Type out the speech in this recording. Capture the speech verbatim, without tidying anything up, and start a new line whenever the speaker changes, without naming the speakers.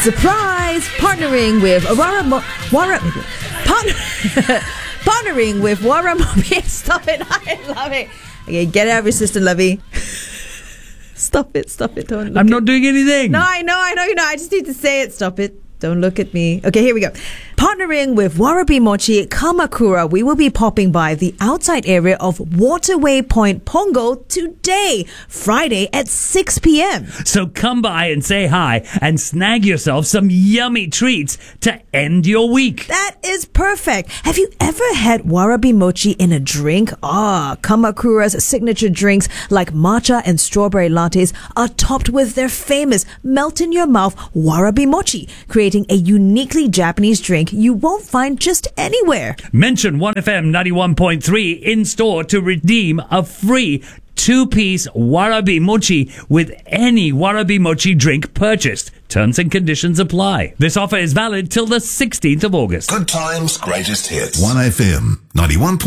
Surprise! Partnering with Wara... Mo- Wara... Partner... Partnering with Wara Mobi. Stop it. I love it. Okay, get it out of your system, Lovey. Stop it. Stop it. Don't look
I'm
at-
not doing anything.
No, I know, I know, you know. I just need to say it. Stop it. Don't look at me. Okay, here we go. Partnering with Warabi Mochi Kamakura, we will be popping by the outside area of Waterway Point, Pongo today, Friday at six p.m.
So come by and say hi and snag yourself some yummy treats to end your week.
That is perfect. Have you ever had Warabi Mochi in a drink? Ah, Kamakura's signature drinks like matcha and strawberry lattes are topped with their famous melt-in-your-mouth Warabi Mochi, creating a uniquely Japanese drink you won't find just anywhere.
Mention one F M ninety-one point three in store to redeem a free two-piece Warabi Mochi with any Warabi Mochi drink purchased. Terms and conditions apply. This offer is valid till the sixteenth of August.
Good times, greatest hits. one F M ninety-one point three